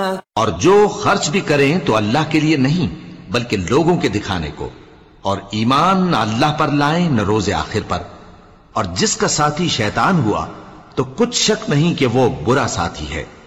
और जो खर्च भी करें तो अल्लाह के लिए नहीं बल्कि लोगों के दिखाने को, और ईमान न अल्लाह पर लाएं न रोज़े आखिर पर। और जिसका साथी शैतान हुआ तो कुछ शक नहीं कि वो बुरा साथी है।